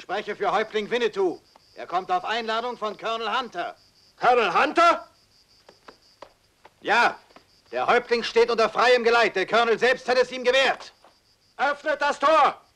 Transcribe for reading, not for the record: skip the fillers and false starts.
spreche für Häuptling Winnetou. Er kommt auf Einladung von Colonel Hunter. Colonel Hunter? Ja, der Häuptling steht unter freiem Geleit. Der Colonel selbst hat es ihm gewährt. Öffnet das Tor!